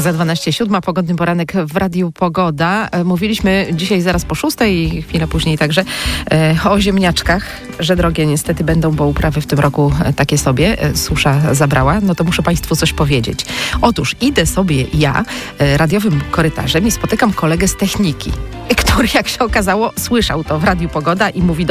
za 12:07, pogodny poranek w Radiu Pogoda. Mówiliśmy dzisiaj zaraz po 6:00 i chwilę później także o ziemniaczkach, że drogie niestety będą, bo uprawy w tym roku takie sobie. Susza zabrała, no to muszę Państwu coś powiedzieć. Otóż idę sobie ja radiowym korytarzem i spotykam kolegę z techniki, który, jak się okazało, słyszał to w Radiu Pogoda i mówi